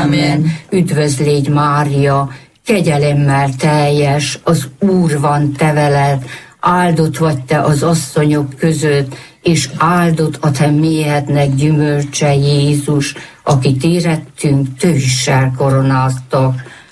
Amen. Üdvözlégy Mária, kegyelemmel teljes, az Úr van te veled, áldott vagy te az asszonyok között, és áldott a te méhednek gyümölcse Jézus, akit érettünk tőzssel koronáztak.